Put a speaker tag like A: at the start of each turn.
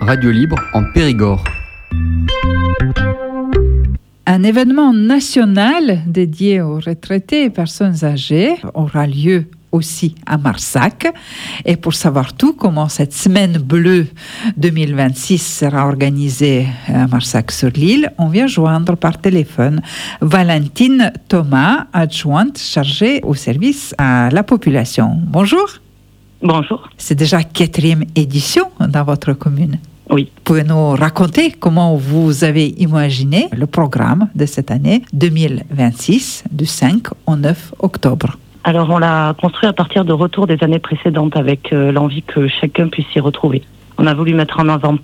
A: Radio Libre en Périgord.
B: Un événement national dédié aux retraités et personnes âgées aura lieu aussi à Marsac. Et pour savoir tout, comment cette semaine bleue 2026 sera organisée à Marsac-sur-l'Île, on vient joindre par téléphone Valentine Thomas, adjointe chargée au service à la population. Bonjour.
C: Bonjour.
B: C'est déjà 4e édition dans votre commune.
C: Oui.
B: Pouvez-nous raconter comment vous avez imaginé le programme de cette année 2026 du 5 au 9 octobre?
C: Alors, on l'a construit à partir de retours des années précédentes avec l'envie que chacun puisse s'y retrouver. On a voulu mettre en avant